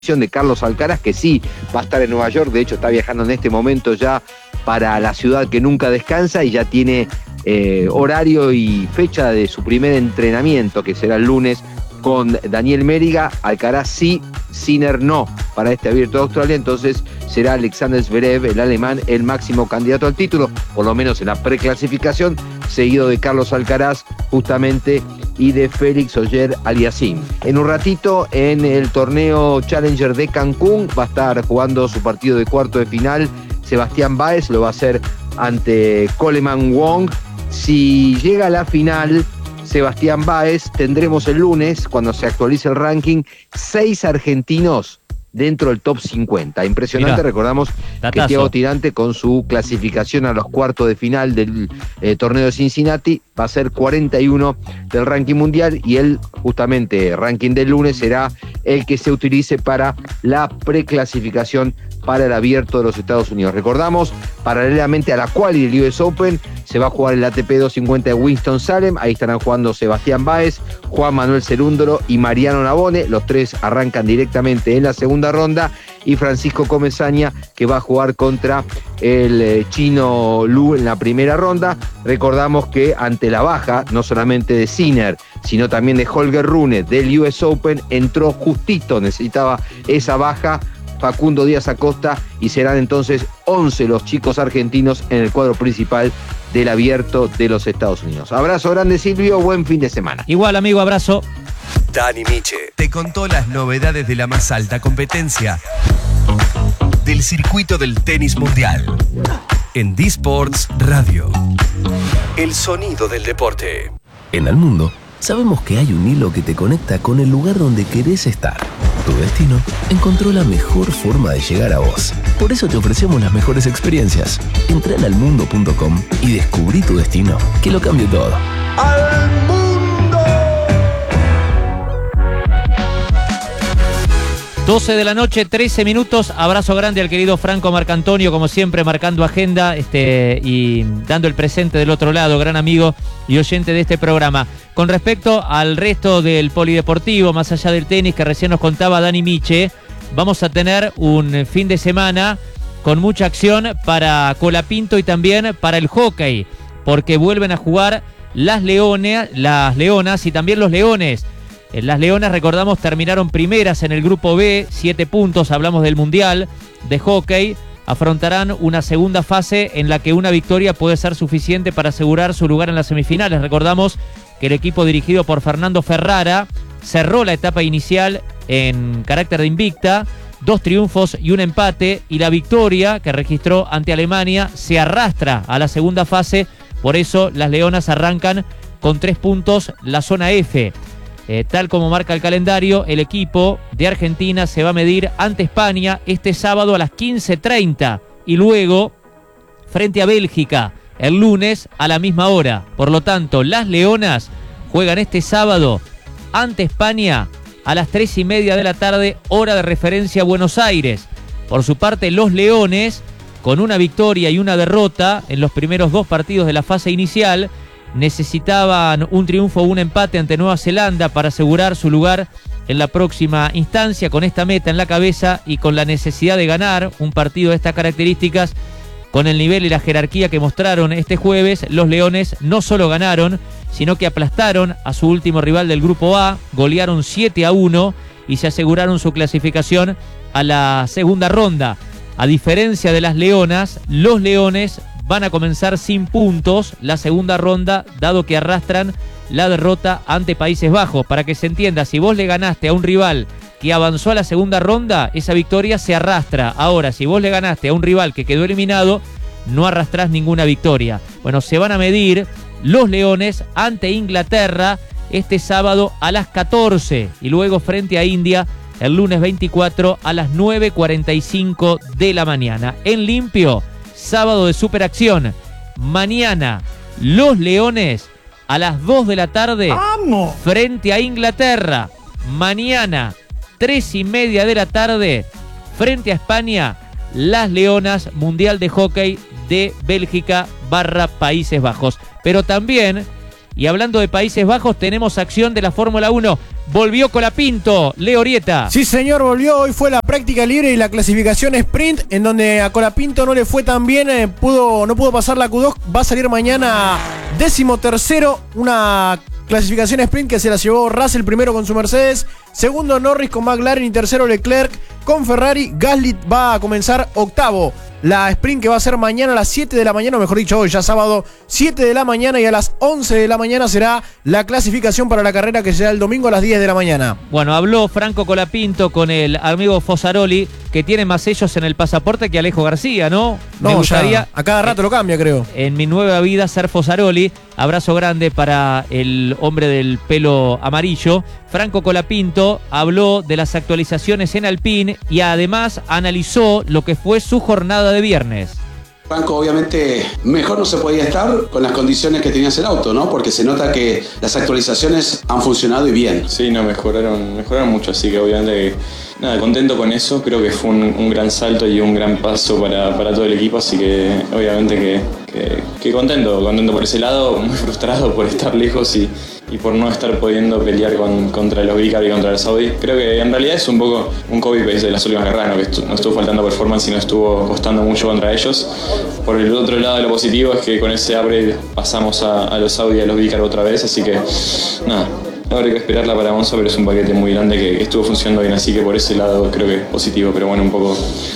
de Carlos Alcaraz, que sí va a estar en Nueva York, de hecho está viajando en este momento ya para la ciudad que nunca descansa y ya tiene horario y fecha de su primer entrenamiento, que será el lunes, con Daniel Mériga. Alcaraz sí, Sinner no, para este Abierto de Australia. Entonces será Alexander Zverev, el alemán, el máximo candidato al título, por lo menos en la preclasificación, seguido de Carlos Alcaraz justamente y de Félix Auger-Aliassime. En un ratito, en el torneo Challenger de Cancún, va a estar jugando su partido de cuarto de final Sebastián Báez, lo va a hacer ante Coleman Wong. Si llega a la final Sebastián Báez, tendremos el lunes, cuando se actualice el ranking, 6 argentinos dentro del top 50. Impresionante. Mirá, recordamos datazo. Que Thiago Tirante, con su clasificación a los cuartos de final del torneo de Cincinnati, va a ser 41 del ranking mundial, y el justamente ranking del lunes será el que se utilice para la preclasificación para el Abierto de los Estados Unidos. Recordamos, paralelamente a la quali del US Open, se va a jugar el ATP 250 de Winston-Salem. Ahí estarán jugando Sebastián Báez, Juan Manuel Cerúndolo y Mariano Navone. Los tres arrancan directamente en la segunda ronda, y Francisco Comesaña, que va a jugar contra el chino Lu en la primera ronda. Recordamos que ante la baja, no solamente de Sinner, sino también de Holger Rune del US Open, entró justito, necesitaba esa baja Facundo Díaz Acosta, y serán entonces 11 los chicos argentinos en el cuadro principal del Abierto de los Estados Unidos. Abrazo grande, Silvio, buen fin de semana. Igual, amigo, abrazo. Dani Miche te contó las novedades de la más alta competencia del circuito del tenis mundial en D-Sports Radio. El sonido del deporte. En el mundo sabemos que hay un hilo que te conecta con el lugar donde querés estar. Tu destino encontró la mejor forma de llegar a vos. Por eso te ofrecemos las mejores experiencias. Entra en almundo.com y descubrí tu destino, que lo cambie todo. ¡Al mundo! 12 de la noche, 13 minutos. Abrazo grande al querido Franco Marcantonio, como siempre, marcando agenda y dando el presente del otro lado, gran amigo y oyente de este programa. Con respecto al resto del polideportivo, más allá del tenis que recién nos contaba Dani Miche, vamos a tener un fin de semana con mucha acción para Colapinto y también para el hockey, porque vuelven a jugar las Leonas y también los Leones. Las Leonas, recordamos, terminaron primeras en el grupo B, 7 puntos, hablamos del Mundial de Hockey. Afrontarán una segunda fase en la que una victoria puede ser suficiente para asegurar su lugar en las semifinales. Recordamos que el equipo dirigido por Fernando Ferrara cerró la etapa inicial en carácter de invicta, 2 triunfos y un empate, y la victoria que registró ante Alemania se arrastra a la segunda fase. Por eso las Leonas arrancan con 3 puntos la zona F. Tal como marca el calendario, el equipo de Argentina se va a medir ante España este sábado a las 15:30 y luego frente a Bélgica el lunes a la misma hora. Por lo tanto, las Leonas juegan este sábado ante España a las 3:30 de la tarde, hora de referencia Buenos Aires. Por su parte, los Leones, con una victoria y una derrota en los primeros 2 partidos de la fase inicial, necesitaban un triunfo o un empate ante Nueva Zelanda para asegurar su lugar en la próxima instancia. Con esta meta en la cabeza y con la necesidad de ganar un partido de estas características, con el nivel y la jerarquía que mostraron este jueves, los Leones no solo ganaron, sino que aplastaron a su último rival del grupo A, golearon 7-1 y se aseguraron su clasificación a la segunda ronda. A diferencia de las Leonas, los Leones van a comenzar sin puntos la segunda ronda, dado que arrastran la derrota ante Países Bajos. Para que se entienda, si vos le ganaste a un rival que avanzó a la segunda ronda, esa victoria se arrastra. Ahora, si vos le ganaste a un rival que quedó eliminado, no arrastrás ninguna victoria. Bueno, se van a medir los Leones ante Inglaterra este sábado a las 14 y luego frente a India el lunes 24 a las 9:45 de la mañana. En limpio, sábado de superacción. Mañana, los Leones a las 2 de la tarde ¡vamos! Frente a Inglaterra. Mañana, 3:30 de la tarde, frente a España, las Leonas, Mundial de Hockey de Bélgica / Países Bajos. Pero también Y hablando de Países Bajos, tenemos acción de la Fórmula 1. Volvió Colapinto, Leo Orieta. Sí, señor, volvió. Hoy fue la práctica libre y la clasificación sprint, en donde a Colapinto no le fue tan bien, no pudo pasar la Q2. Va a salir mañana 13º, una clasificación sprint que se la llevó Russell primero con su Mercedes, segundo Norris con McLaren y tercero Leclerc con Ferrari. Gasly va a comenzar octavo. La sprint que va a ser mañana a las 7 de la mañana, o mejor dicho hoy, ya sábado, 7 de la mañana, y a las 11 de la mañana será la clasificación para la carrera, que será el domingo a las 10 de la mañana. Bueno, habló Franco Colapinto con el amigo Fosaroli, que tiene más sellos en el pasaporte que Alejo García, ¿no? Me gustaría, ya, a cada rato lo cambia, creo. En mi nueva vida ser Fosaroli. Abrazo grande para el hombre del pelo amarillo. Franco Colapinto habló de las actualizaciones en Alpine y además analizó lo que fue su jornada de viernes. Franco, obviamente mejor no se podía estar con las condiciones que tenías el auto, ¿no? Porque se nota que las actualizaciones han funcionado y bien. Sí, no, mejoraron mucho, así que obviamente nada, contento con eso. Creo que fue un gran salto y un gran paso para todo el equipo, así que obviamente que contento por ese lado, muy frustrado por estar lejos y por no estar pudiendo pelear contra los Vicar y contra los Audi. Creo que en realidad es un poco un copy-paste de las últimas carreras, ¿no? Que no estuvo faltando performance y no estuvo costando mucho contra ellos. Por el otro lado, lo positivo es que con ese upgrade pasamos a los Audi y a los Vicar otra vez, así que nada, habrá que esperarla para Monza, pero es un paquete muy grande que estuvo funcionando bien, así que por ese lado creo que es positivo, pero bueno, un poco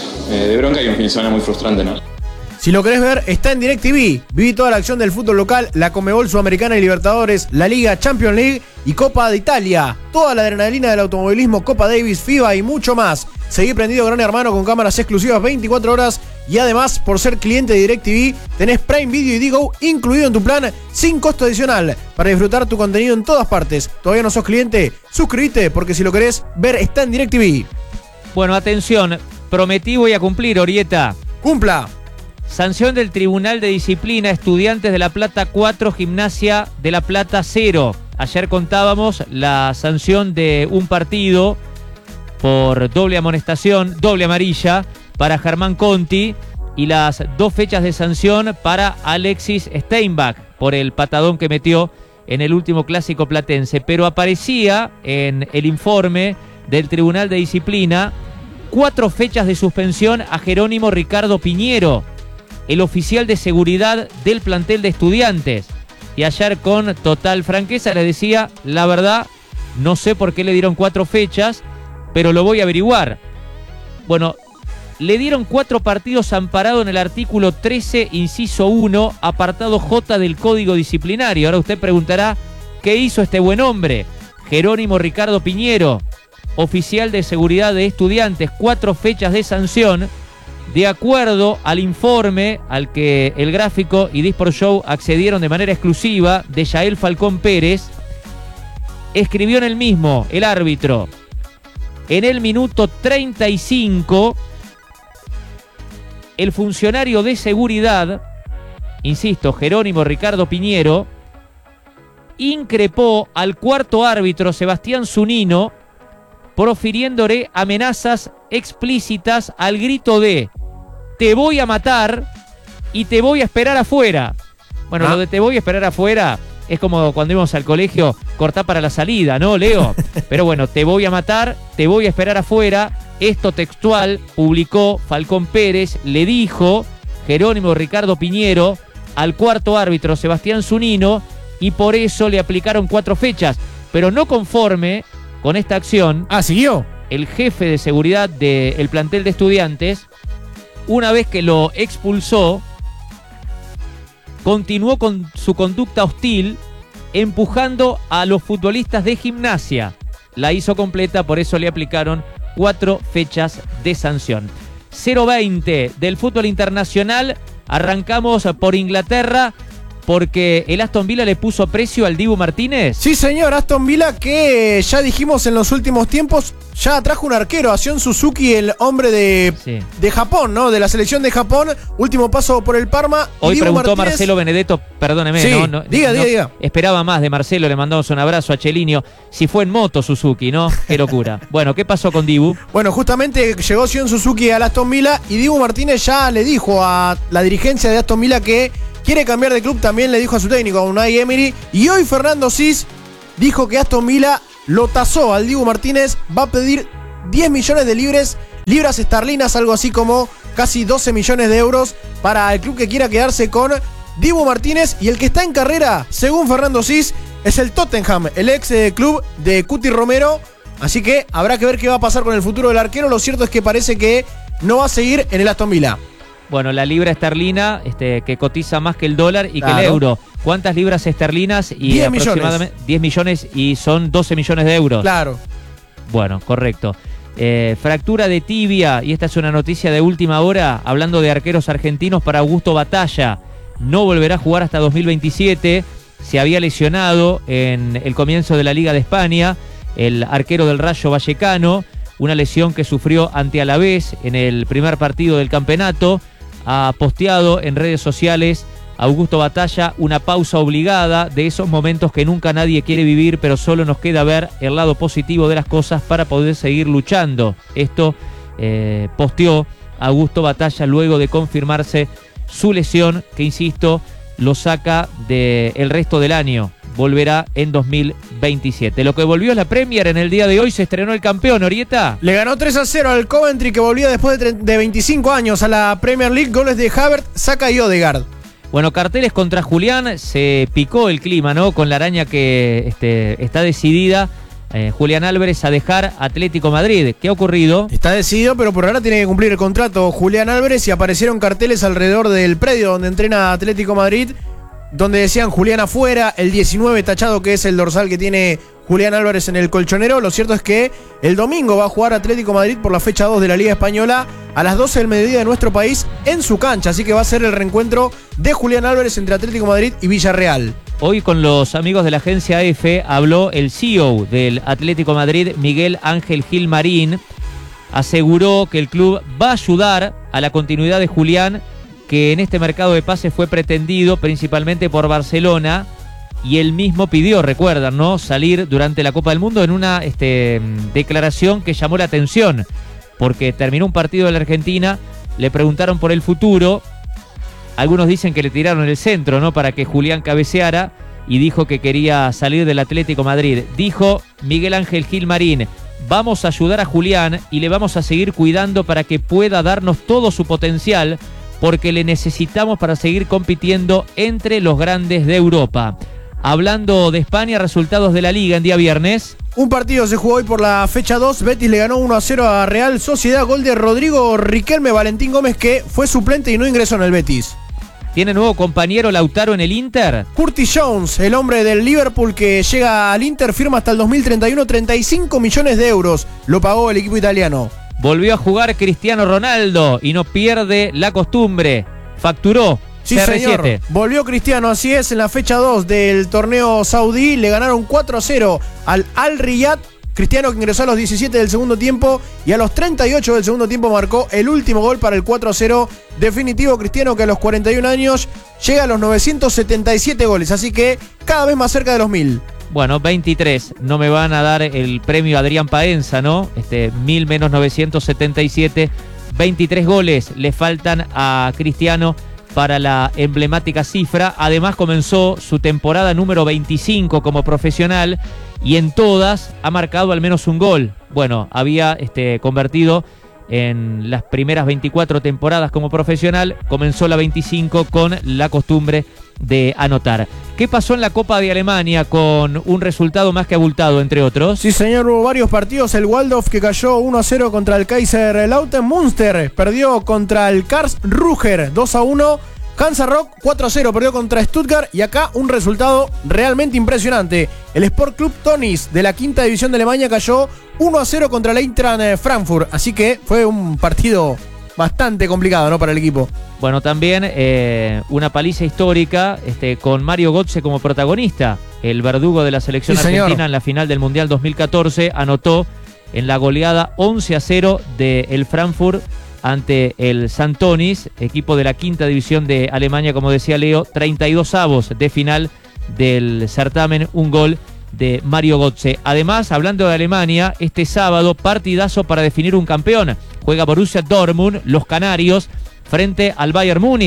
de bronca y un fin de semana muy frustrante, ¿no? Si lo querés ver, está en DirecTV. Viví toda la acción del fútbol local, la Conmebol Sudamericana y Libertadores, la Liga Champions League y Copa de Italia. Toda la adrenalina del automovilismo, Copa Davis, FIBA y mucho más. Seguí prendido Gran Hermano con cámaras exclusivas 24 horas y además, por ser cliente de DirecTV, tenés Prime Video y Digo incluido en tu plan sin costo adicional para disfrutar tu contenido en todas partes. ¿Todavía no sos cliente? Suscríbete, porque si lo querés ver, está en DirecTV. Bueno, atención, prometí voy a cumplir, Orieta. ¡Cumpla! Sanción del Tribunal de Disciplina, Estudiantes de La Plata 4, Gimnasia de La Plata 0. Ayer contábamos la sanción de un partido por doble amonestación, doble amarilla para Germán Conti, y las 2 fechas de sanción para Alexis Steinbach por el patadón que metió en el último clásico platense. Pero aparecía en el informe del Tribunal de Disciplina 4 fechas de suspensión a Jerónimo Ricardo Piñero, el oficial de seguridad del plantel de Estudiantes. Y ayer, con total franqueza, les decía, la verdad, no sé por qué le dieron 4 fechas, pero lo voy a averiguar. Bueno, le dieron 4 partidos amparado en el artículo 13, inciso 1, apartado J del Código Disciplinario. Ahora usted preguntará, ¿qué hizo este buen hombre? Jerónimo Ricardo Piñero, oficial de seguridad de Estudiantes, 4 fechas de sanción. De acuerdo al informe al que el Gráfico y Disport Show accedieron de manera exclusiva de Yael Falcón Pérez, escribió en el mismo el árbitro: en el minuto 35, el funcionario de seguridad, insisto, Jerónimo Ricardo Piñero, increpó al cuarto árbitro, Sebastián Zunino, profiriéndole amenazas explícitas al grito de "te voy a matar y te voy a esperar afuera". Bueno, lo de "te voy a esperar afuera" es como cuando íbamos al colegio, cortá para la salida, ¿no, Leo? Pero bueno, "te voy a matar, te voy a esperar afuera". Esto textual publicó Falcón Pérez, le dijo Jerónimo Ricardo Piñero al cuarto árbitro Sebastián Zunino, y por eso le aplicaron 4 fechas. Pero no conforme con esta acción, ¿siguió? El jefe de seguridad del plantel de Estudiantes, una vez que lo expulsó, continuó con su conducta hostil, empujando a los futbolistas de Gimnasia. La hizo completa, por eso le aplicaron 4 fechas de sanción. 0-20 del fútbol internacional. Arrancamos por Inglaterra, porque el Aston Villa le puso precio al Dibu Martínez. Sí, señor, Aston Villa, que ya dijimos en los últimos tiempos, ya trajo un arquero, a Sion Suzuki, el hombre de Japón, ¿no? De la selección de Japón, último paso por el Parma. Hoy preguntó Marcelo Benedetto, perdóneme, sí, no, diga. Esperaba más de Marcelo, le mandamos un abrazo a Chelinio. Si fue en moto Suzuki, ¿no? Qué locura. Bueno, ¿qué pasó con Dibu? Bueno, justamente llegó Sion Suzuki al Aston Villa y Dibu Martínez ya le dijo a la dirigencia de Aston Villa que quiere cambiar de club, también le dijo a su técnico, a Unai Emery. Y hoy Fernando Sis dijo que Aston Villa lo tasó al Dibu Martínez, va a pedir 10 millones de libras esterlinas, algo así como casi 12 millones de euros para el club que quiera quedarse con Dibu Martínez. Y el que está en carrera, según Fernando Sis, es el Tottenham, el ex club de Cuti Romero. Así que habrá que ver qué va a pasar con el futuro del arquero. Lo cierto es que parece que no va a seguir en el Aston Villa. Bueno, la libra esterlina, que cotiza más que el dólar y Claro. que el euro. ¿Cuántas libras esterlinas? Y 10 aproximadamente 10 millones y son 12 millones de euros. Claro. Bueno, correcto. Fractura de tibia, y esta es una noticia de última hora, hablando de arqueros argentinos, para Augusto Batalla. No volverá a jugar hasta 2027. Se había lesionado en el comienzo de la Liga de España, el arquero del Rayo Vallecano, una lesión que sufrió ante Alavés en el primer partido del campeonato. Ha posteado en redes sociales Augusto Batalla una pausa obligada, de esos momentos que nunca nadie quiere vivir, pero solo nos queda ver el lado positivo de las cosas para poder seguir luchando. Esto posteó Augusto Batalla luego de confirmarse su lesión, que insisto, lo saca del resto del año. Volverá en 2027. Lo que volvió es la Premier en el día de hoy. Se estrenó el campeón, Orieta. Le ganó 3-0 al Coventry, que volvía después de 25 años a la Premier League. Goles de Havertz, Saka y Odegaard. Bueno, carteles contra Julián. Se picó el clima, ¿no? Con la araña que está decidida. Julián Álvarez a dejar Atlético Madrid. ¿Qué ha ocurrido? Está decidido, pero por ahora tiene que cumplir el contrato Julián Álvarez, y aparecieron carteles alrededor del predio donde entrena Atlético Madrid, donde decían Julián afuera, el 19 tachado, que es el dorsal que tiene Julián Álvarez en el colchonero. Lo cierto es que el domingo va a jugar Atlético Madrid por la fecha 2 de la Liga Española a las 12 del mediodía de nuestro país en su cancha. Así que va a ser el reencuentro de Julián Álvarez entre Atlético Madrid y Villarreal. Hoy con los amigos de la agencia EFE habló el CEO del Atlético Madrid, Miguel Ángel Gil Marín. Aseguró que el club va a ayudar a la continuidad de Julián, que en este mercado de pases fue pretendido principalmente por Barcelona, y él mismo pidió, recuerdan, ¿no?, salir durante la Copa del Mundo en una declaración que llamó la atención, porque terminó un partido de la Argentina, le preguntaron por el futuro, algunos dicen que le tiraron el centro, ¿no?, para que Julián cabeceara, y dijo que quería salir del Atlético Madrid. Dijo Miguel Ángel Gil Marín: vamos a ayudar a Julián y le vamos a seguir cuidando para que pueda darnos todo su potencial, porque le necesitamos para seguir compitiendo entre los grandes de Europa. Hablando de España, resultados de la Liga en día viernes. Un partido se jugó hoy por la fecha 2. Betis le ganó 1-0 a Real Sociedad. Gol de Rodrigo Riquelme. Valentín Gómez, que fue suplente y no ingresó en el Betis. ¿Tiene nuevo compañero Lautaro en el Inter? Curtis Jones, el hombre del Liverpool que llega al Inter, firma hasta el 2031, 35 millones de euros. Lo pagó el equipo italiano. Volvió a jugar Cristiano Ronaldo y no pierde la costumbre. Facturó. Sí, CR7. señor. Volvió Cristiano, así es, en la fecha 2 del torneo saudí. Le ganaron 4-0 al Al Riyad. Cristiano, que ingresó a los 17 del segundo tiempo y a los 38 del segundo tiempo marcó el último gol para el 4-0 definitivo. Cristiano, que a los 41 años llega a los 977 goles, así que cada vez más cerca de los 1000. Bueno, 23. No me van a dar el premio Adrián Paenza, ¿no? 1000 menos 977. 23 goles le faltan a Cristiano para la emblemática cifra. Además, comenzó su temporada número 25 como profesional y en todas ha marcado al menos un gol. Bueno, había convertido en las primeras 24 temporadas como profesional. Comenzó la 25 con la costumbre de anotar. ¿Qué pasó en la Copa de Alemania con un resultado más que abultado, entre otros? Sí, señor, hubo varios partidos. El Waldorf, que cayó 1-0 contra el Kaiserslautern. Munster perdió contra el Karlsruher 2-1. Hansa Rock 4-0 perdió contra Stuttgart. Y acá un resultado realmente impresionante. El Sport Club Tonis de la quinta división de Alemania cayó 1-0 contra el Eintracht Frankfurt. Así que fue un partido bastante complicado, ¿no?, para el equipo. Bueno, también una paliza histórica con Mario Götze como protagonista. El verdugo de la selección argentina en la final del Mundial 2014 anotó en la goleada 11-0 del Frankfurt ante el Santonis, equipo de la quinta división de Alemania, como decía Leo, 32avos de final del certamen, un gol de Mario Götze. Además, hablando de Alemania, este sábado partidazo para definir un campeón. Juega Borussia Dortmund, los canarios, frente al Bayern Múnich.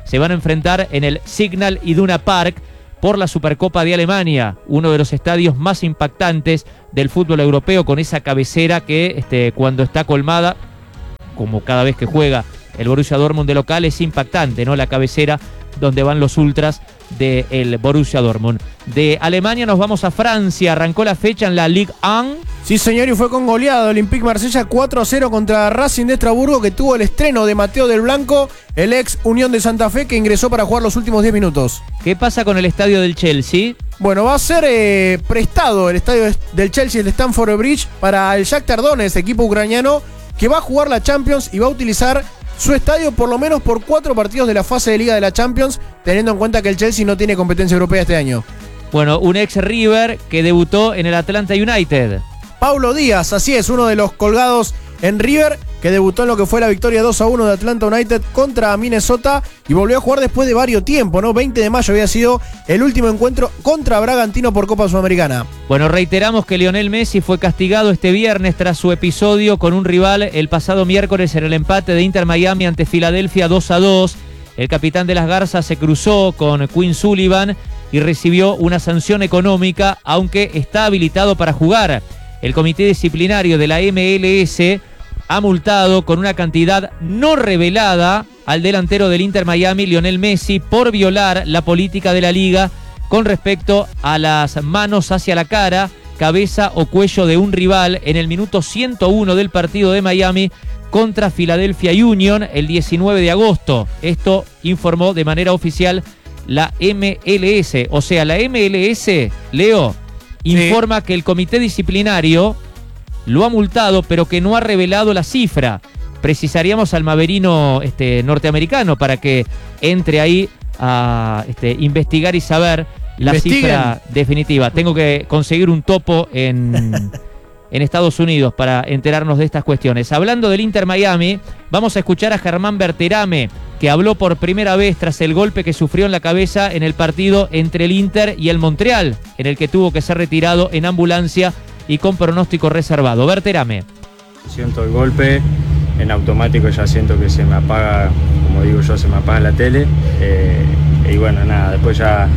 se van a enfrentar en el Signal Iduna Park por la Supercopa de Alemania, uno de los estadios más impactantes del fútbol europeo, con esa cabecera que cuando está colmada, como cada vez que juega el Borussia Dortmund de local, es impactante, ¿no? La cabecera donde van los ultras del Borussia Dortmund. De Alemania nos vamos a Francia, arrancó la fecha en la Ligue 1. Sí, señor, y fue con goleada Olympique Marsella 4-0 contra Racing de Estrasburgo, que tuvo el estreno de Mateo del Blanco, el ex Unión de Santa Fe, que ingresó para jugar los últimos 10 minutos. ¿Qué pasa con el estadio del Chelsea? Bueno, va a ser prestado el estadio del Chelsea, el Stamford Bridge, para el Shakhtar Donetsk, equipo ucraniano, que va a jugar la Champions y va a utilizar su estadio por lo menos por 4 partidos de la fase de Liga de la Champions, teniendo en cuenta que el Chelsea no tiene competencia europea este año. Bueno, un ex River que debutó en el Atlanta United. Paulo Díaz, así es, uno de los colgados en River, que debutó en lo que fue la victoria 2-1 de Atlanta United contra Minnesota y volvió a jugar después de varios tiempos, ¿no? 20 de mayo había sido el último encuentro contra Bragantino por Copa Sudamericana. Bueno, reiteramos que Lionel Messi fue castigado este viernes tras su episodio con un rival el pasado miércoles en el empate de Inter Miami ante Filadelfia 2-2. El capitán de las Garzas se cruzó con Quinn Sullivan y recibió una sanción económica, aunque está habilitado para jugar. El comité disciplinario de la MLS ha multado con una cantidad no revelada al delantero del Inter Miami, Lionel Messi, por violar la política de la liga con respecto a las manos hacia la cara, cabeza o cuello de un rival en el minuto 101 del partido de Miami contra Philadelphia Union el 19 de agosto. Esto informó de manera oficial la MLS. O sea, la MLS, Leo, informa que el comité disciplinario lo ha multado, pero que no ha revelado la cifra. Precisaríamos al maverino norteamericano para que entre ahí a investigar y saber la cifra definitiva. Tengo que conseguir un topo en Estados Unidos para enterarnos de estas cuestiones. Hablando del Inter Miami, vamos a escuchar a Germán Berterame, que habló por primera vez tras el golpe que sufrió en la cabeza en el partido entre el Inter y el Montreal, en el que tuvo que ser retirado en ambulancia y con pronóstico reservado. Berterame. Siento el golpe, en automático ya siento que se me apaga, como digo yo, se me apaga la tele. Y bueno, nada, después ya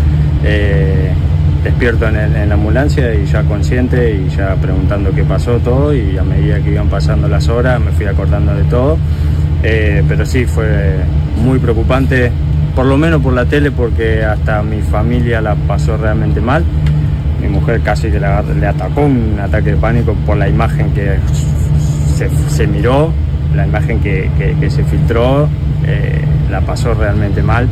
despierto en la ambulancia y ya consciente y ya preguntando qué pasó todo, y a medida que iban pasando las horas me fui acordando de todo. Pero sí, fue muy preocupante, por lo menos por la tele, porque hasta mi familia la pasó realmente mal. Mi mujer casi que le atacó un ataque de pánico por la imagen que se miró, la imagen que se filtró, la pasó realmente mal.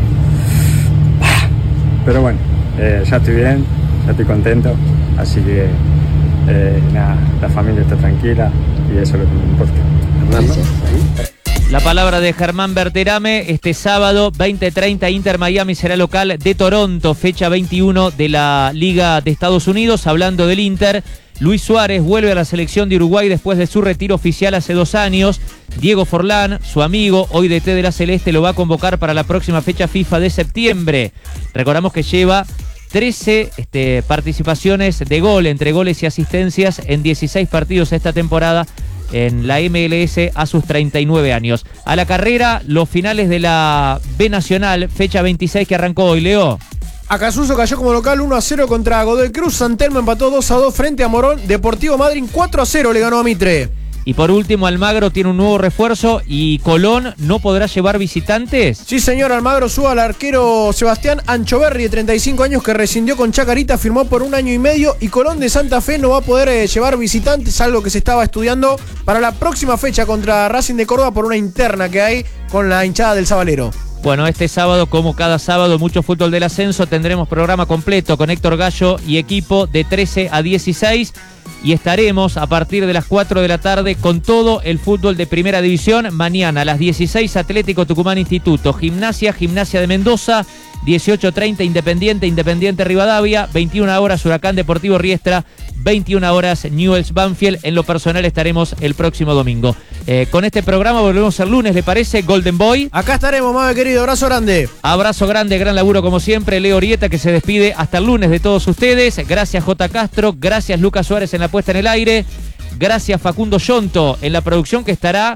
Pero bueno, ya estoy bien, ya estoy contento, así que nada, la familia está tranquila y eso es lo que me importa. La palabra de Germán Berterame. Este sábado 20:30 Inter Miami será local de Toronto, fecha 21 de la Liga de Estados Unidos. Hablando del Inter, Luis Suárez vuelve a la selección de Uruguay después de su retiro oficial hace 2 años. Diego Forlán, su amigo, hoy DT de la Celeste, lo va a convocar para la próxima fecha FIFA de septiembre. Recordamos que lleva 13 participaciones de gol, entre goles y asistencias, en 16 partidos esta temporada en la MLS a sus 39 años. A la carrera, los finales de la B Nacional, fecha 26 que arrancó hoy, Leo. Acasuso cayó como local 1-0 contra Godoy Cruz. San Telmo empató 2-2 frente a Morón. Deportivo Madryn 4-0 le ganó a Mitre. Y por último, Almagro tiene un nuevo refuerzo y Colón no podrá llevar visitantes. Sí, señor, Almagro sube al arquero Sebastián Anchoverri, de 35 años, que rescindió con Chacarita, firmó por 1 año y medio, y Colón de Santa Fe no va a poder llevar visitantes, algo que se estaba estudiando para la próxima fecha contra Racing de Córdoba por una interna que hay con la hinchada del Sabalero. Bueno, este sábado, como cada sábado, mucho fútbol del ascenso. Tendremos programa completo con Héctor Gallo y equipo de 13 a 16. Y estaremos a partir de las 4 de la tarde con todo el fútbol de Primera División. Mañana a las 16, Atlético Tucumán Instituto. Gimnasia de Mendoza. 18:30, Independiente Rivadavia. 21 horas, Huracán Deportivo Riestra. 21 horas, Newell's Banfield. En lo personal estaremos el próximo domingo. Con este programa volvemos el lunes, ¿le parece? Golden Boy. Acá estaremos, mame querido. Abrazo grande. Abrazo grande, gran laburo como siempre. Leo Orieta, que se despide hasta el lunes de todos ustedes. Gracias J. Castro, gracias Lucas Suárez en la puesta en el aire. Gracias Facundo Yonto en la producción, que estará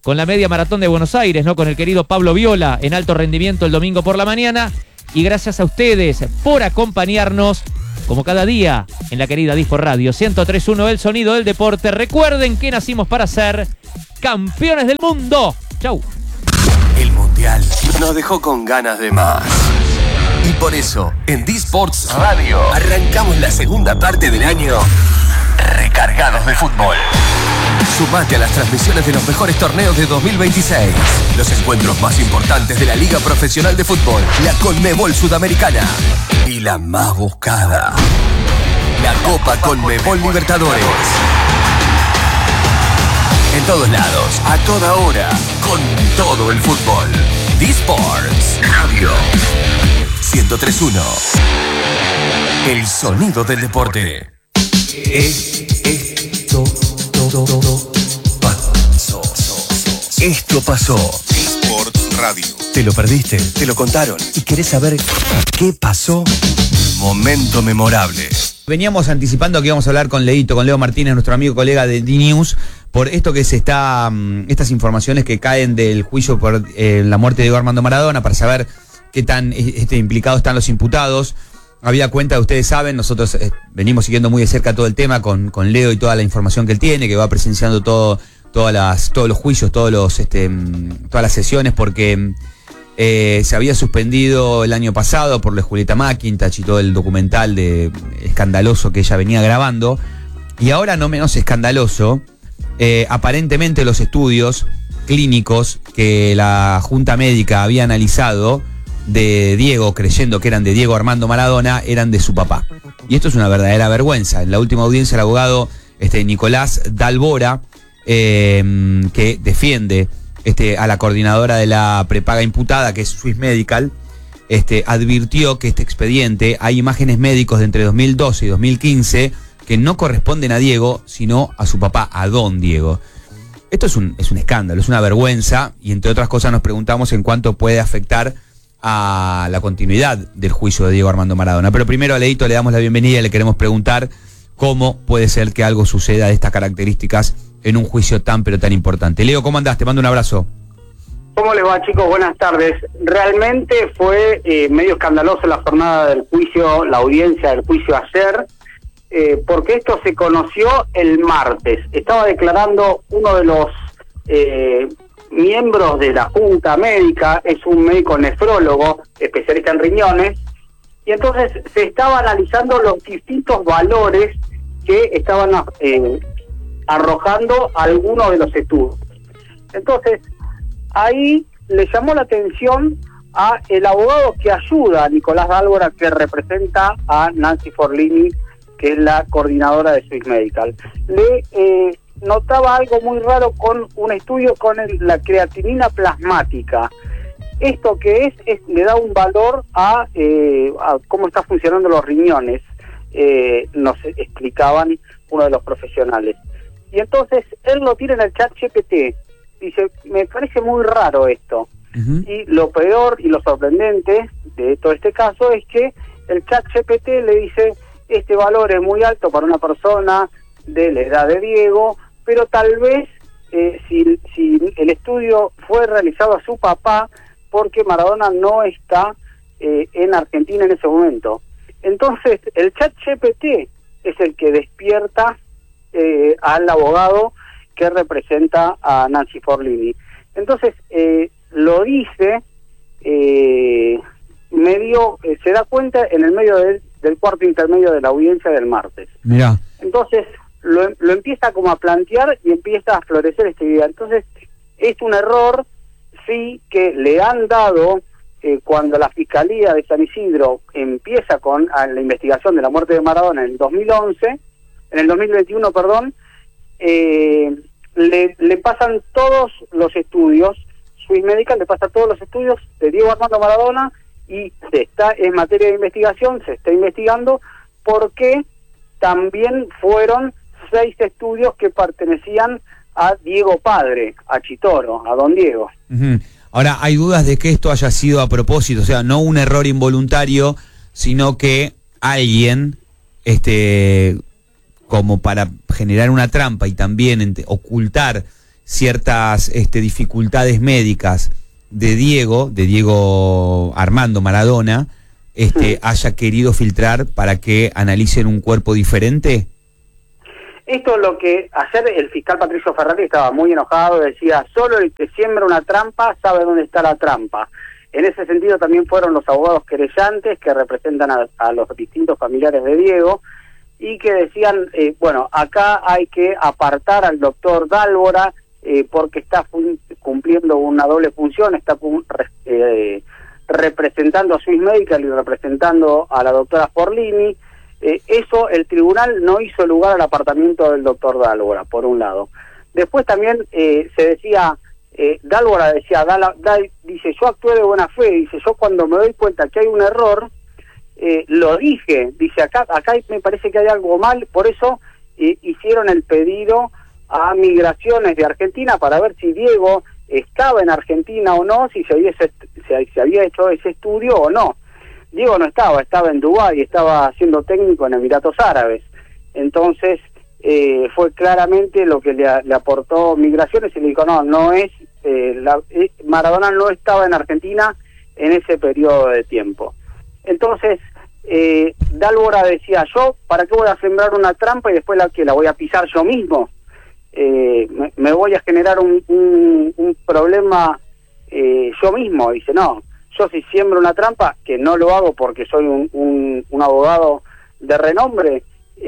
con la media maratón de Buenos Aires, ¿no? Con el querido Pablo Viola en alto rendimiento el domingo por la mañana. Y gracias a ustedes por acompañarnos, como cada día, en la querida Disport Radio 103.1, el sonido del deporte. Recuerden que nacimos para ser campeones del mundo. Chau. El Mundial nos dejó con ganas de más. Y por eso, en Disports Radio, arrancamos la segunda parte del año recargados de fútbol. Sumate a las transmisiones de los mejores torneos de 2026. Los encuentros más importantes de la Liga Profesional de Fútbol, la Conmebol Sudamericana y la más buscada, la Copa Conmebol Libertadores. En todos lados, a toda hora, con todo el fútbol. Disports Radio 103.1. El sonido del deporte. Esto pasó. Disports Radio. Te lo perdiste, te lo contaron y querés saber qué pasó. Momento memorable. Veníamos anticipando que íbamos a hablar con Leo Martínez, nuestro amigo colega de D-News, por esto que estas informaciones que caen del juicio por la muerte de Diego Armando Maradona, para saber qué tan implicados están los imputados. Había cuenta, ustedes saben, nosotros venimos siguiendo muy de cerca todo el tema con Leo y toda la información que él tiene, que va presenciando todos los juicios, todas las sesiones, porque se había suspendido el año pasado por la Julieta McIntosh y todo el documental escandaloso que ella venía grabando. Y ahora, no menos escandaloso, aparentemente los estudios clínicos que la Junta Médica había analizado de Diego, creyendo que eran de Diego Armando Maradona, eran de su papá. Y esto es una verdadera vergüenza. En la última audiencia, el abogado Nicolás Dalbora, que defiende a la coordinadora de la prepaga imputada, que es Swiss Medical, advirtió que este expediente, hay imágenes médicos de entre 2012 y 2015 que no corresponden a Diego, sino a su papá, a don Diego. Esto es un escándalo, es una vergüenza, y entre otras cosas nos preguntamos en cuánto puede afectar a la continuidad del juicio de Diego Armando Maradona. Pero primero a Leito le damos la bienvenida y le queremos preguntar cómo puede ser que algo suceda de estas características en un juicio tan pero tan importante. Leo, ¿cómo andás? Te mando un abrazo. ¿Cómo les va, chicos? Buenas tardes. Realmente fue medio escandaloso la jornada del juicio, la audiencia del juicio ayer, porque esto se conoció el martes. Estaba declarando uno de los miembros de la Junta Médica, es un médico nefrólogo, especialista en riñones, y entonces se estaba analizando los distintos valores que estaban arrojando algunos de los estudios. Entonces, ahí le llamó la atención a el abogado que ayuda a Nicolás Dalbora, que representa a Nancy Forlini, que es la coordinadora de Swiss Medical. Le notaba algo muy raro con un estudio con la creatinina plasmática. Esto que le da un valor a cómo están funcionando los riñones, nos explicaban uno de los profesionales. Y entonces él lo tira en el chat GPT. Dice, me parece muy raro esto. Uh-huh. Y lo peor y lo sorprendente de todo este caso es que el chat GPT le dice, este valor es muy alto para una persona de la edad de Diego, pero tal vez si el estudio fue realizado a su papá, porque Maradona no está en Argentina en ese momento. Entonces el chat GPT es el que despierta al abogado que representa a Nancy Forlini. Entonces lo dice se da cuenta en el medio del cuarto intermedio de la audiencia del martes. Mirá. Entonces lo empieza como a plantear y empieza a florecer esta idea. Entonces es un error, sí, que le han dado cuando la Fiscalía de San Isidro empieza con la investigación de la muerte de Maradona en el 2021, le pasan todos los estudios, Swiss Medical le pasa todos los estudios de Diego Armando Maradona, y en materia de investigación, se está investigando porque también fueron 6 estudios que pertenecían a Diego padre, a Chitoro, a don Diego. Uh-huh. Ahora, hay dudas de que esto haya sido a propósito, o sea, no un error involuntario, sino que alguien, como para generar una trampa y también ocultar ciertas dificultades médicas de Diego Armando Maradona, haya querido filtrar para que analicen un cuerpo diferente? Esto es lo que ayer el fiscal Patricio Ferrari estaba muy enojado, decía, solo el que siembra una trampa sabe dónde está la trampa. En ese sentido también fueron los abogados querellantes que representan a los distintos familiares de Diego y que decían, bueno, acá hay que apartar al doctor Dálvora porque está cumpliendo una doble función, está representando a Swiss Medical y representando a la doctora Forlini. Eso el tribunal no hizo lugar al apartamiento del doctor Dálvora, por un lado. Después también se decía, Dálvora decía, dice, yo actué de buena fe, dice, yo cuando me doy cuenta que hay un error, lo dije, dice, acá me parece que hay algo mal, por eso hicieron el pedido a Migraciones de Argentina para ver si Diego estaba en Argentina o no, si se había hecho ese estudio o no. Diego no estaba en Dubái, estaba siendo técnico en Emiratos Árabes. Entonces fue claramente lo que le aportó Migraciones y le dijo, no es, Maradona no estaba en Argentina en ese periodo de tiempo. Entonces Dálvora decía, yo, ¿para qué voy a sembrar una trampa y después la voy a pisar yo mismo? Me voy a generar un problema yo mismo. Dice, no, yo si siembro una trampa, que no lo hago porque soy un abogado de renombre,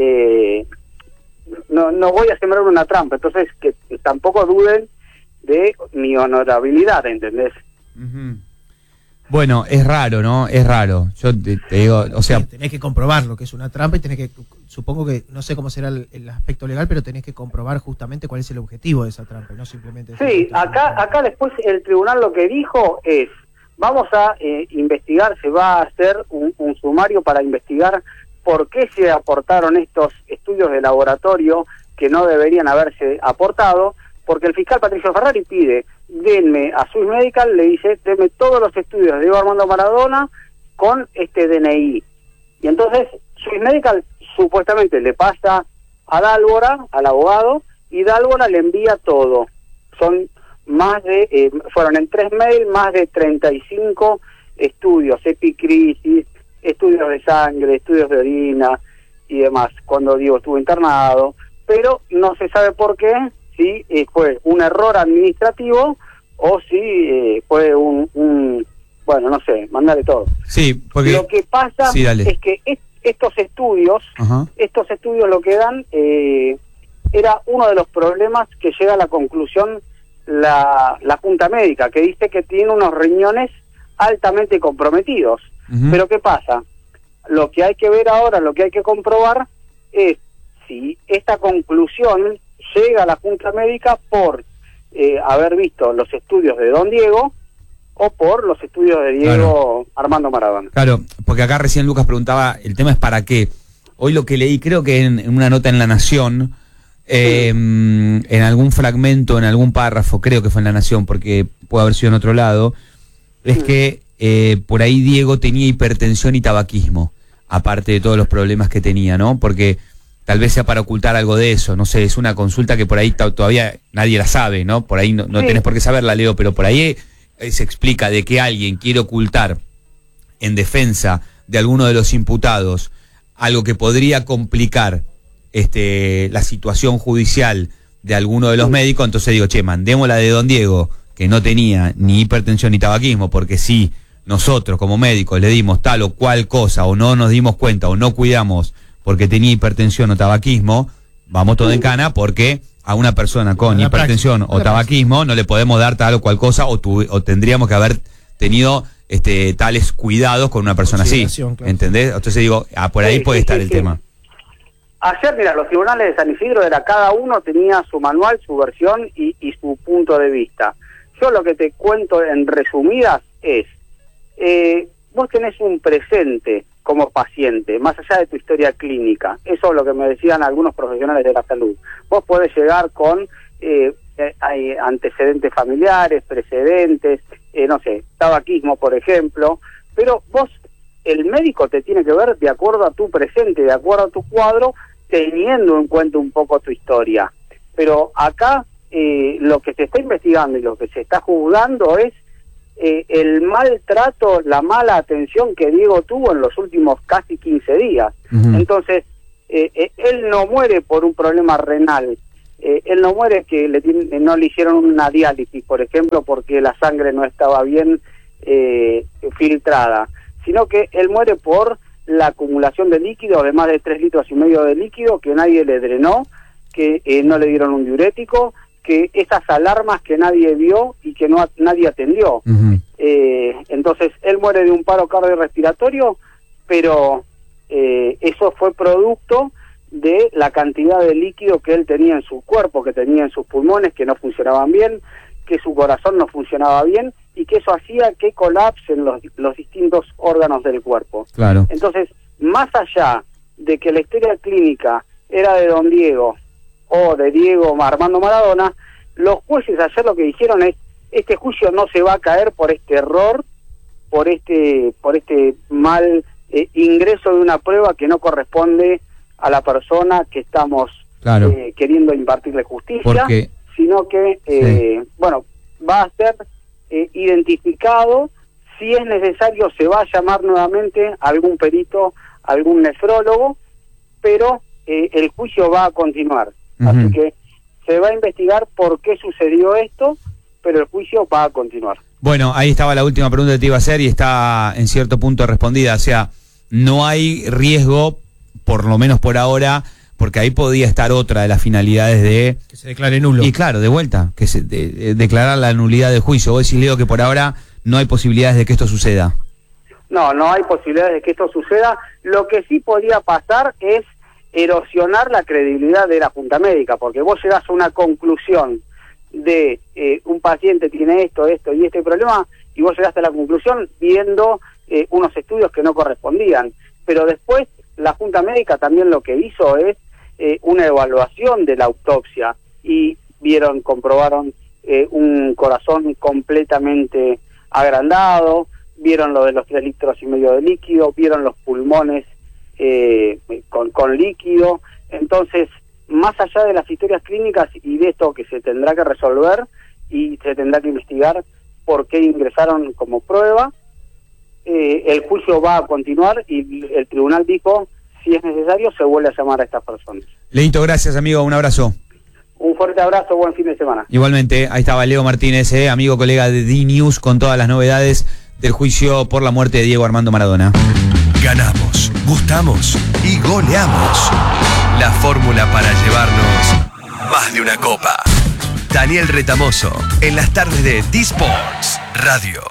no voy a sembrar una trampa. Entonces, que tampoco duden de mi honorabilidad, ¿entendés? Uh-huh. Bueno, es raro, ¿no? Es raro. Yo te digo, o sea... Sí, tenés que comprobar lo que es una trampa y tenés que, supongo que, no sé cómo será el aspecto legal, pero tenés que comprobar justamente cuál es el objetivo de esa trampa, y no simplemente... Sí, acá después el tribunal lo que dijo es, vamos a investigar, se va a hacer un sumario para investigar por qué se aportaron estos estudios de laboratorio que no deberían haberse aportado, porque el fiscal Patricio Ferrari pide, denme a Swiss Medical, le dice, denme todos los estudios de Diego Armando Maradona con este DNI. Y entonces Swiss Medical supuestamente le pasa a Dálvora, al abogado, y Dálvora le envía todo. Son más de, fueron en 3 mails, más de 35 estudios, epicrisis, estudios de sangre, estudios de orina y demás, cuando Diego estuvo internado, pero no se sabe por qué, si fue un error administrativo o si fue bueno, no sé, mandale todo. Sí, porque... Lo que pasa es que estos estudios lo que dan, era uno de los problemas que llega a la conclusión la Junta Médica, que dice que tiene unos riñones altamente comprometidos. Uh-huh. Pero ¿qué pasa? Lo que hay que ver ahora, lo que hay que comprobar es si esta conclusión llega a la Junta Médica por haber visto los estudios de Don Diego o por los estudios de Diego Armando Maradona. Claro, porque acá recién Lucas preguntaba, el tema es para qué. Hoy lo que leí, creo que en una nota en La Nación, en algún fragmento, en algún párrafo, creo que fue en La Nación, porque puede haber sido en otro lado, es que por ahí Diego tenía hipertensión y tabaquismo, aparte de todos los problemas que tenía, ¿no? Porque tal vez sea para ocultar algo de eso, no sé, es una consulta que por ahí todavía nadie la sabe, ¿no? Por ahí no tenés por qué saberla, Leo, pero por ahí se explica de que alguien quiere ocultar en defensa de alguno de los imputados algo que podría complicar la situación judicial de alguno de los médicos. Entonces digo, mandemos la de Don Diego, que no tenía ni hipertensión ni tabaquismo, porque si nosotros como médicos le dimos tal o cual cosa, o no nos dimos cuenta, o no cuidamos porque tenía hipertensión o tabaquismo, vamos todo en cana, porque a una persona con hipertensión o tabaquismo no le podemos dar tal o cual cosa, o tendríamos que haber tenido tales cuidados con una persona así, claro. ¿Entendés? Entonces digo, por ahí puede estar el tema. Ayer, mira, los tribunales de San Isidro cada uno tenía su manual, su versión y su punto de vista. Yo lo que te cuento en resumidas es, vos tenés un presente como paciente, más allá de tu historia clínica. Eso es lo que me decían algunos profesionales de la salud. Vos podés llegar con hay antecedentes familiares, precedentes, no sé, tabaquismo, por ejemplo, pero vos, el médico te tiene que ver de acuerdo a tu presente, de acuerdo a tu cuadro, teniendo en cuenta un poco tu historia. Pero acá lo que se está investigando y lo que se está juzgando es el maltrato, la mala atención que Diego tuvo en los últimos casi 15 días. Entonces, él no muere por un problema renal, él no muere que no le hicieron una diálisis, por ejemplo, porque la sangre no estaba bien filtrada, sino que él muere por la acumulación de líquido, de más de 3,5 litros de líquido, que nadie le drenó, que no le dieron un diurético, que esas alarmas que nadie vio y que nadie atendió. Entonces, él muere de un paro cardiorrespiratorio, pero eso fue producto de la cantidad de líquido que él tenía en su cuerpo, que tenía en sus pulmones, que no funcionaban bien, que su corazón no funcionaba bien, y que eso hacía que colapsen los distintos órganos del cuerpo. Claro. Entonces, más allá de que la historia clínica era de don Diego o de Diego Armando Maradona, los jueces ayer lo que dijeron es: este juicio no se va a caer por este error, por este mal ingreso de una prueba que no corresponde a la persona que estamos queriendo impartirle justicia, sino que bueno, va a ser identificado. Si es necesario, se va a llamar nuevamente a algún perito, algún nefrólogo, pero el juicio va a continuar. Así que se va a investigar por qué sucedió esto, pero el juicio va a continuar. Bueno, ahí estaba la última pregunta que te iba a hacer y está en cierto punto respondida. O sea, no hay riesgo, por lo menos por ahora, porque ahí podía estar otra de las finalidades de... Que se declare nulo. Y claro, de vuelta, que se declarar la nulidad del juicio. Vos decís, Leo, que por ahora no hay posibilidades de que esto suceda. No hay posibilidades de que esto suceda. Lo que sí podía pasar es erosionar la credibilidad de la Junta Médica, porque vos llegás a una conclusión de un paciente tiene esto y este problema, y vos llegaste a la conclusión viendo unos estudios que no correspondían. Pero después la Junta Médica también lo que hizo es una evaluación de la autopsia y comprobaron un corazón completamente agrandado, vieron lo de los 3,5 litros de líquido, vieron los pulmones con líquido. Entonces, más allá de las historias clínicas y de esto que se tendrá que resolver y se tendrá que investigar por qué ingresaron como prueba, el juicio va a continuar y el tribunal dijo, si es necesario, se vuelve a llamar a estas personas. Leito, gracias, amigo, un abrazo. Un fuerte abrazo, buen fin de semana. Igualmente, ahí estaba Leo Martínez, amigo, colega de D-News, con todas las novedades del juicio por la muerte de Diego Armando Maradona. Ganamos, gustamos y goleamos. La fórmula para llevarnos más de una copa. Daniel Retamoso, en las tardes de D-Sports Radio.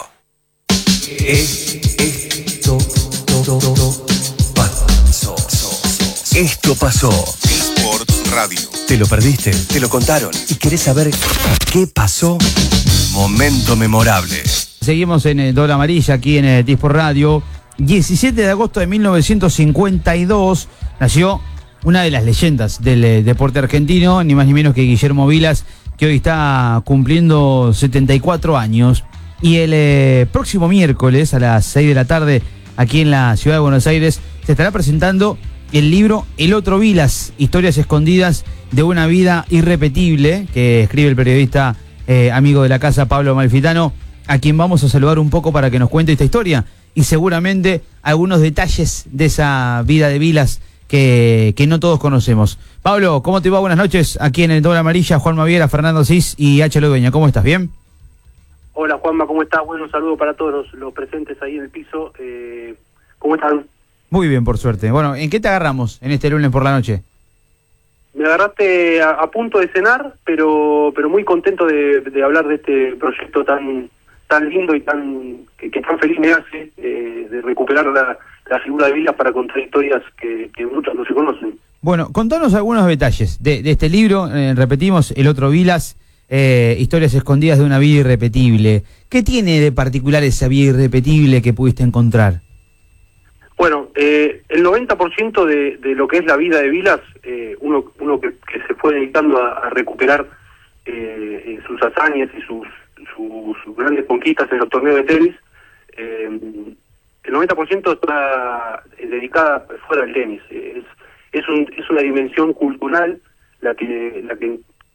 Esto pasó. D-Sports Radio. ¿Te lo perdiste? ¿Te lo contaron? ¿Y querés saber qué pasó? Momento memorable. Seguimos en Dora Amarilla, aquí en D-Sports Radio. 17 de agosto de 1952 nació una de las leyendas del deporte argentino, ni más ni menos que Guillermo Vilas, que hoy está cumpliendo 74 años. Y el próximo miércoles a las 6 de la tarde, aquí en la ciudad de Buenos Aires, se estará presentando el libro El Otro Vilas, historias escondidas de una vida irrepetible, que escribe el periodista amigo de la casa Pablo Amalfitano, a quien vamos a saludar un poco para que nos cuente esta historia y seguramente algunos detalles de esa vida de Vilas que no todos conocemos. Pablo, ¿cómo te va? Buenas noches. Aquí en el Doble Amarilla, Juan Maviera, Fernando Cis y H. Lodueña. ¿Cómo estás? ¿Bien? Hola, Juanma, ¿cómo estás? Bueno, un saludo para todos los presentes ahí en el piso. ¿Cómo están? Muy bien, por suerte. Bueno, ¿en qué te agarramos en este lunes por la noche? Me agarraste a punto de cenar, pero muy contento de hablar de este proyecto tan lindo y que tan feliz me hace de recuperar la figura de Vilas para contar historias que muchos no se conocen. Bueno, contanos algunos detalles de este libro. Repetimos, El Otro Vilas, historias escondidas de una vida irrepetible. ¿Qué tiene de particular esa vida irrepetible que pudiste encontrar? Bueno, el 90% de lo que es la vida de Vilas, uno que se fue dedicando a recuperar sus hazañas y sus grandes conquistas en los torneos de tenis, el 90% está dedicada fuera del tenis. Es una dimensión cultural la que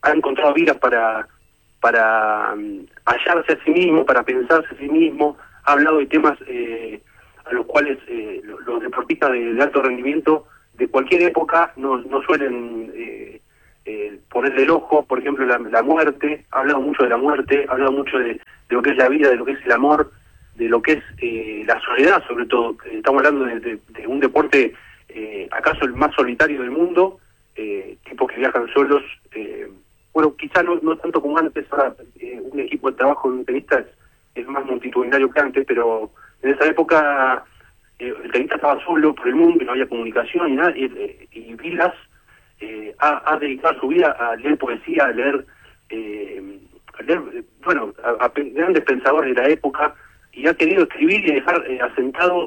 ha encontrado Vilas para hallarse a sí mismo, para pensarse a sí mismo, ha hablado de temas a los cuales los deportistas de alto rendimiento de cualquier época no suelen ponerle el ojo. Por ejemplo, la muerte, ha hablado mucho de la muerte, ha hablado mucho de lo que es la vida, de lo que es el amor, de lo que es la soledad, sobre todo. Estamos hablando de un deporte, acaso el más solitario del mundo, tipos que viajan solos. Bueno, quizá no tanto como antes. Ahora un equipo de trabajo de un tenista es más multitudinario que antes, pero en esa época el tenista estaba solo por el mundo y no había comunicación y nada, y Vilas ha dedicado su vida a leer poesía, a leer a grandes pensadores de la época, y ha querido escribir y dejar asentado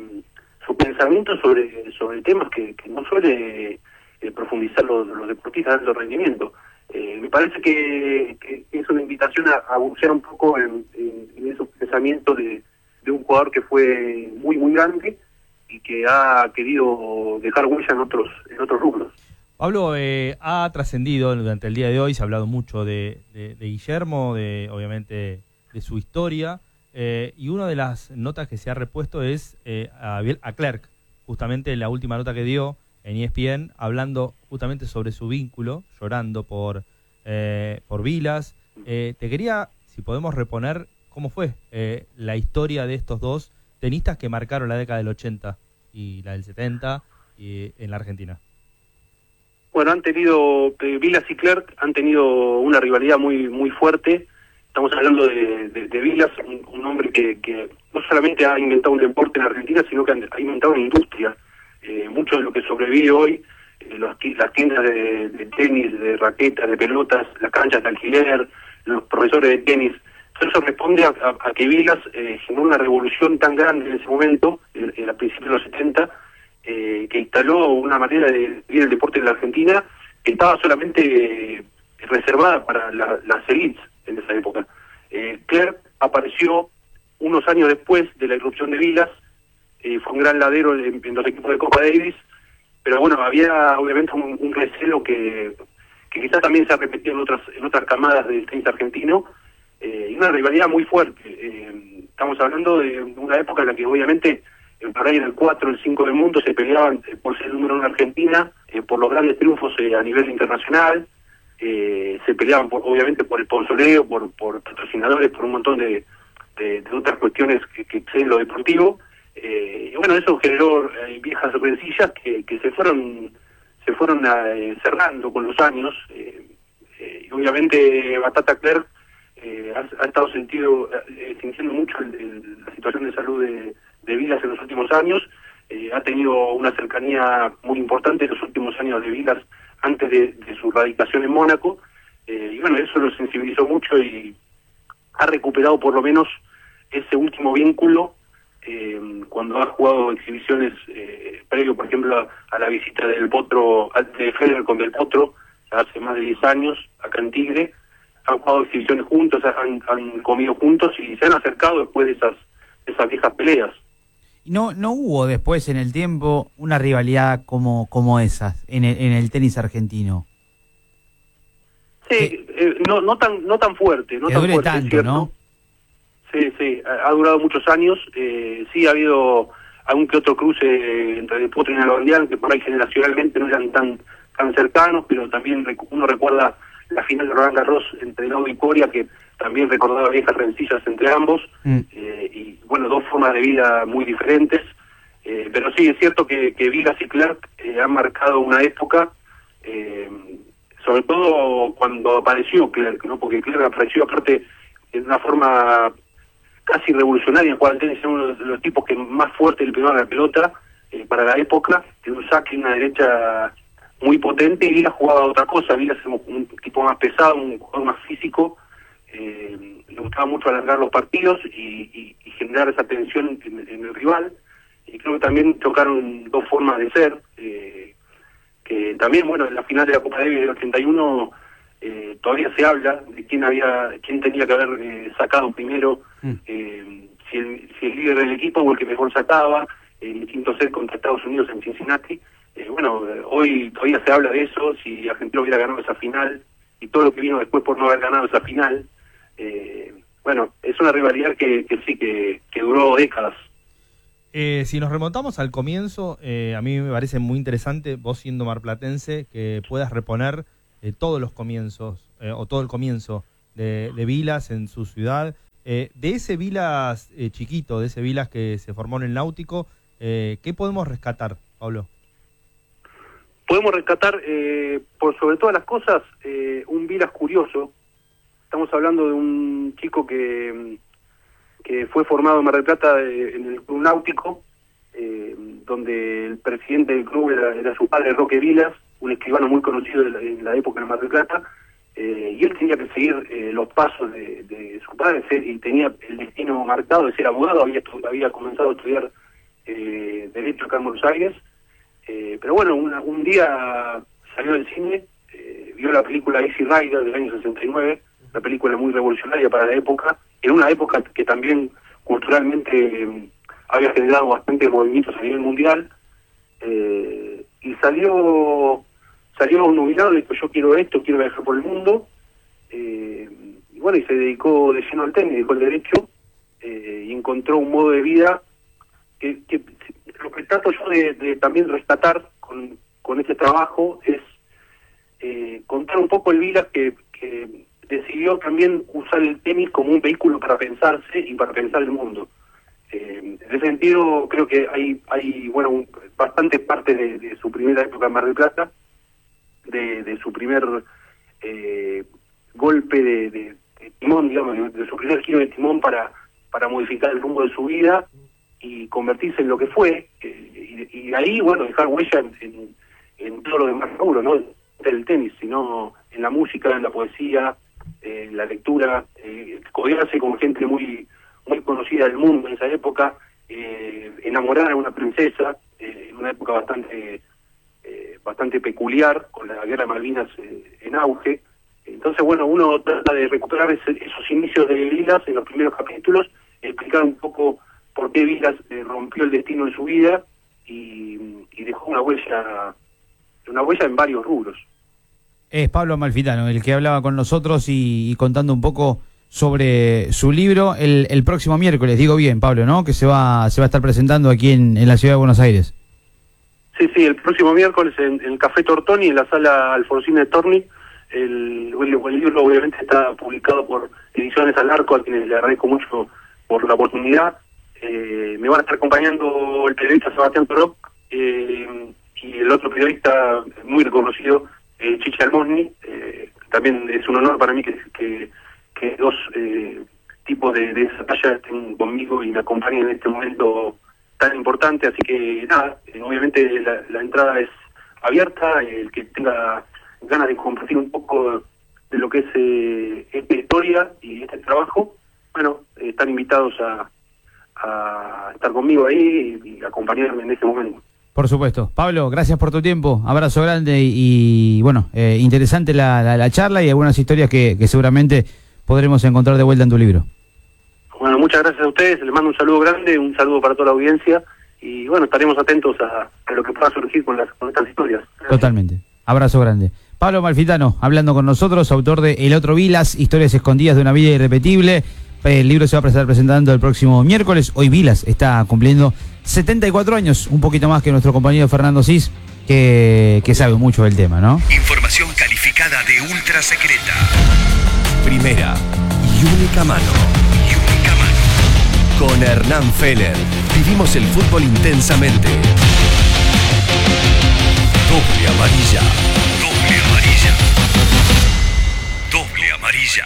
su pensamiento sobre temas que no suele profundizar los deportistas de alto rendimiento. Me parece que es una invitación a bucear un poco en esos pensamientos de un jugador que fue muy muy grande y que ha querido dejar huella en otros rubros. Pablo, ha trascendido durante el día de hoy, se ha hablado mucho de Guillermo, obviamente de su historia, y una de las notas que se ha repuesto es a Clerc, justamente la última nota que dio en ESPN, hablando justamente sobre su vínculo, llorando por Vilas. Te quería, si podemos reponer, cómo fue la historia de estos dos tenistas que marcaron la década del 80 y la del 70 en la Argentina. Bueno, Vilas y Clerc han tenido una rivalidad muy muy fuerte. Estamos hablando de Vilas, un hombre que no solamente ha inventado un deporte en Argentina, sino que ha inventado una industria. Mucho de lo que sobrevive hoy, las tiendas de tenis, de raquetas, de pelotas, las canchas de alquiler, los profesores de tenis, todo eso responde a que Vilas generó una revolución tan grande en ese momento, a principios de los 70, que instaló una manera de vivir el deporte en la Argentina que estaba solamente reservada para las elites en esa época. Clerc apareció unos años después de la irrupción de Vilas, fue un gran ladero en los equipos de Copa Davis, pero bueno, había obviamente un recelo que quizás también se ha repetido en otras camadas del tenis argentino, y una rivalidad muy fuerte. Estamos hablando de una época en la que obviamente por ahí en el 4, el 5 del mundo se peleaban por ser el número 1 en Argentina, por los grandes triunfos a nivel internacional, se peleaban obviamente por el sponsoreo, por patrocinadores, por un montón de otras cuestiones que exceden lo deportivo. Y bueno, eso generó viejas rencillas que se fueron cerrando con los años. Y obviamente Batata Clerc ha estado sintiendo mucho la situación de salud de Vilas en los últimos años. Ha tenido una cercanía muy importante en los últimos años de Vilas antes de su radicación en Mónaco, y bueno, eso lo sensibilizó mucho y ha recuperado por lo menos ese último vínculo cuando ha jugado exhibiciones previo, por ejemplo, a la visita del Potro, de Federer con Del Potro hace más de 10 años acá en Tigre. Han jugado exhibiciones juntos, han comido juntos y se han acercado después de esas viejas peleas. No hubo después en el tiempo una rivalidad como esas en el tenis argentino. Sí, no tan fuerte, no que tan dure fuerte, tanto, ¿cierto? ¿no? Sí, ha durado muchos años. Sí ha habido algún que otro cruce entre Del Potro y Nalbandián, que por ahí generacionalmente no eran tan cercanos, pero también uno recuerda la final de Roland Garros entre Laudo y Coria, que también recordaba viejas rencillas entre ambos, y bueno, dos formas de vida muy diferentes, pero sí, es cierto que Vilas y Clerc han marcado una época, sobre todo cuando apareció Clerc, ¿no? Porque Clerc apareció aparte de una forma casi revolucionaria, en cual tenis, uno de los tipos que más fuerte le pegaba la pelota para la época, tiene un saque y una derecha muy potente, y Vilas jugaba otra cosa. Vilas es un tipo más pesado, un jugador más físico, le gustaba mucho alargar los partidos y generar esa tensión en el rival, y creo que también chocaron dos formas de ser, que también, bueno, en la final de la Copa Davis del 81 todavía se habla de quién tenía que haber sacado primero, si el líder del equipo o el que mejor sacaba, el quinto set contra Estados Unidos en Cincinnati. Bueno, hoy todavía se habla de eso, si Argentina hubiera ganado esa final y todo lo que vino después por no haber ganado esa final. Bueno, es una rivalidad que duró décadas. Si nos remontamos al comienzo, a mí me parece muy interesante, vos siendo marplatense, que puedas reponer todos los comienzos, o todo el comienzo de Vilas en su ciudad. De ese Vilas chiquito, de ese Vilas que se formó en el Náutico, ¿qué podemos rescatar, Pablo? Podemos rescatar, por sobre todas las cosas, un Vilas curioso. Estamos hablando de un chico que fue formado en Mar del Plata en el Club Náutico, donde el presidente del club era su padre, Roque Vilas, un escribano muy conocido en la época de Mar del Plata, y él tenía que seguir los pasos de su padre, y tenía el destino marcado de ser abogado. Había comenzado a estudiar Derecho acá en Buenos Aires, pero bueno, un día salió del cine, vio la película Easy Rider del año 69, una película muy revolucionaria para la época, en una época que también culturalmente había generado bastantes movimientos a nivel mundial, y salió nubilado y dijo: yo quiero esto, quiero viajar por el mundo, y bueno, y se dedicó de lleno al tenis, dejó el derecho, y encontró un modo de vida que lo que trato yo de también rescatar con este trabajo es contar un poco el Vilas que decidió también usar el tenis como un vehículo para pensarse y para pensar el mundo. En ese sentido, creo que hay bueno, bastante parte de su primera época en Mar del Plata, de su primer golpe de timón, digamos, de su primer giro de timón para modificar el rumbo de su vida y convertirse en lo que fue, y ahí, bueno, dejar huella en todo lo demás rubro, no el tenis, sino en la música, en la poesía, la lectura, codearse con gente muy conocida del mundo en esa época, enamorar a una princesa en una época bastante peculiar, con la guerra de Malvinas en auge. Entonces, bueno, uno trata de recuperar esos inicios de Vilas en los primeros capítulos, explicar un poco por qué Vilas rompió el destino de su vida y dejó una huella en varios rubros. Es Pablo Amalfitano el que hablaba con nosotros y contando un poco sobre su libro el próximo miércoles, digo bien, Pablo, ¿no? Que se va a estar presentando aquí en la ciudad de Buenos Aires. Sí, el próximo miércoles en el Café Tortoni, en la sala Alfonsín de Torni. El libro obviamente está publicado por Ediciones al Arco, a quienes le agradezco mucho por la oportunidad. Me van a estar acompañando el periodista Sebastián Torok y el otro periodista muy reconocido, Chichi Almosni. También es un honor para mí que dos tipos de esa talla estén conmigo y me acompañen en este momento tan importante. Así que nada, obviamente la entrada es abierta. El que tenga ganas de compartir un poco de lo que es esta historia y este trabajo, bueno, están invitados a estar conmigo ahí y acompañarme en este momento. Por supuesto. Pablo, gracias por tu tiempo. Abrazo grande y bueno, interesante la charla y algunas historias que seguramente podremos encontrar de vuelta en tu libro. Bueno, muchas gracias a ustedes. Les mando un saludo grande, un saludo para toda la audiencia y bueno, estaremos atentos a lo que pueda surgir con estas historias. Totalmente. Abrazo grande. Pablo Amalfitano, hablando con nosotros, autor de El Otro Vilas, Historias Escondidas de una Vida Irrepetible. El libro se va a estar presentando el próximo miércoles. Hoy Vilas está cumpliendo 74 años, un poquito más que nuestro compañero Fernando Cis, que sabe mucho del tema, ¿no? Información calificada de ultra secreta. Primera y única mano. Con Hernán Feller vivimos el fútbol intensamente. Doble amarilla. Doble amarilla. Doble amarilla.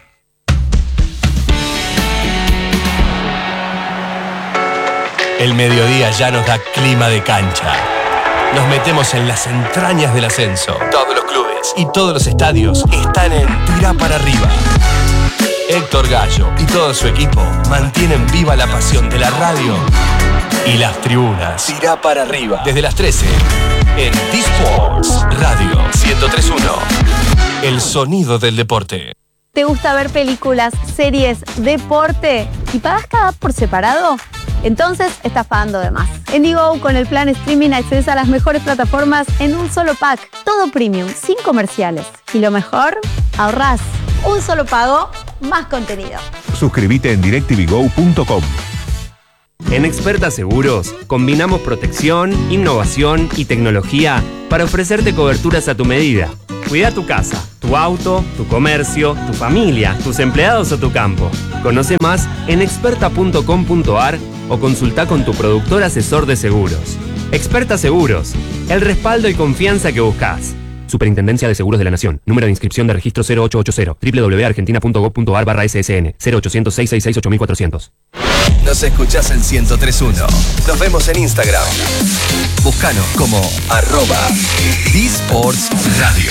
El mediodía ya nos da clima de cancha. Nos metemos en las entrañas del ascenso. Todos los clubes y todos los estadios están en Tirá para arriba. Héctor Gallo y todo su equipo mantienen viva la pasión de la radio y las tribunas. Tirá para arriba. Desde las 13 en D-Sports Radio 103.1. El sonido del deporte. ¿Te gusta ver películas, series, deporte y pagas cada app por separado? Entonces estás pagando de más. En Digo, con el plan streaming accedes a las mejores plataformas en un solo pack. Todo premium, sin comerciales. Y lo mejor, ahorrás. Un solo pago, más contenido. Suscríbete en directvgo.com. En Experta Seguros, combinamos protección, innovación y tecnología para ofrecerte coberturas a tu medida. Cuida tu casa, tu auto, tu comercio, tu familia, tus empleados o tu campo. Conoce más en experta.com.ar o consulta con tu productor asesor de seguros. Experta Seguros, el respaldo y confianza que buscas. Superintendencia de Seguros de la Nación. Número de inscripción de registro 0880. www.argentina.gov.ar/ssn. 0800-666-8400. Nos escuchás en 103.1. Nos vemos en Instagram. Búscanos como @DSportsRadio.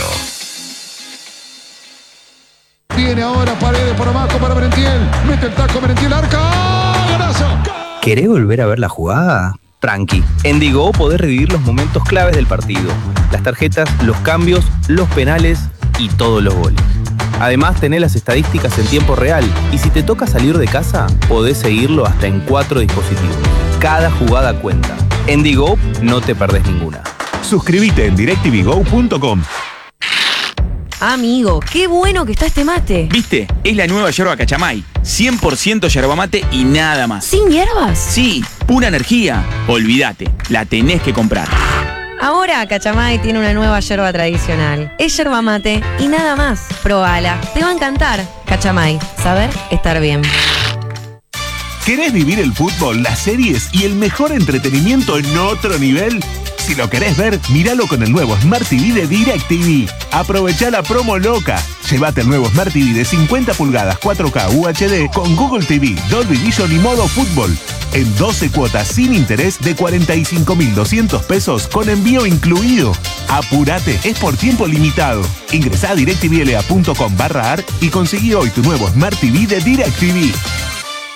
Viene ahora Paredes por abajo para Merentiel. Mete el taco Merentiel, arca. ¡Golazo! ¿Querés volver a ver la jugada? Tranqui. En Digo podés revivir los momentos claves del partido. Las tarjetas, los cambios, los penales y todos los goles. Además, tenés las estadísticas en tiempo real y si te toca salir de casa, podés seguirlo hasta en 4 dispositivos. Cada jugada cuenta. En Digo no te perdés ninguna. Suscríbete en directvgo.com. Amigo, qué bueno que está este mate. ¿Viste? Es la nueva yerba Cachamay. 100% yerba mate y nada más. ¿Sin hierbas? Sí, pura energía. Olvídate, la tenés que comprar. Ahora Cachamay tiene una nueva yerba tradicional. Es yerba mate y nada más. Probala, te va a encantar. Cachamay, saber estar bien. ¿Querés vivir el fútbol, las series y el mejor entretenimiento en otro nivel? Si lo querés ver, míralo con el nuevo Smart TV de DirecTV. Aprovechá la promo loca. Llévate el nuevo Smart TV de 50 pulgadas 4K UHD con Google TV, Dolby Vision y modo fútbol. En 12 cuotas sin interés de 45.200 pesos con envío incluido. Apurate, es por tiempo limitado. Ingresá a directvla.com/ar y conseguí hoy tu nuevo Smart TV de DirecTV.